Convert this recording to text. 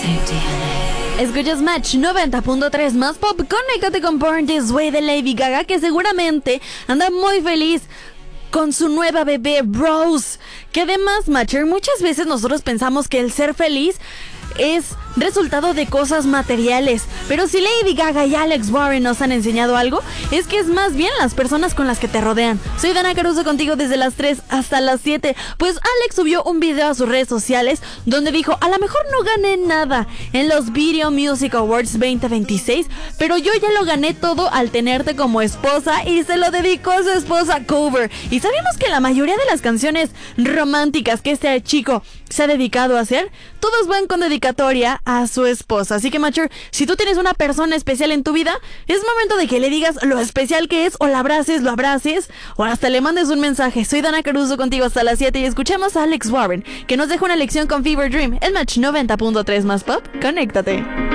Escuchas Match 90.3 más pop. Conéctate con Born This Way de Lady Gaga, que seguramente anda muy feliz con su nueva bebé Rose. Que además, Matcher, muchas veces nosotros pensamos que el ser feliz es resultado de cosas materiales, pero si Lady Gaga y Alex Warren nos han enseñado algo, es que es más bien las personas con las que te rodean. Soy Dana Caruso contigo desde las 3 hasta las 7. Pues Alex subió un video a sus redes sociales donde dijo: a lo mejor no gané nada en los Video Music Awards 2026, pero yo ya lo gané todo al tenerte como esposa, y se lo dedicó a su esposa Cover. Y sabemos que la mayoría de las canciones románticas que este chico se ha dedicado a hacer, todos van con dedicatoria a su esposa. Así que, Mature, si tú tienes una persona especial en tu vida, es momento de que le digas lo especial que es, o la abraces, lo abraces, o hasta le mandes un mensaje. Soy Dana Caruso contigo hasta las 7 y escuchamos a Alex Warren, que nos deja una lección con Fever Dream. El Match 90.3 más pop. Conéctate.